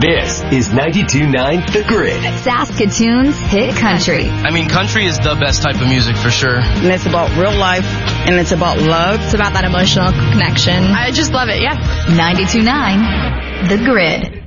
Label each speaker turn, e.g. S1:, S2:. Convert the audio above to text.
S1: This is 92.9 The Grid.
S2: Saskatoon's hit country.
S3: I mean, country is the best type of music for sure.
S4: And it's about real life, and it's about love.
S5: It's about that emotional connection. I just love it, yeah.
S2: 92.9 The Grid.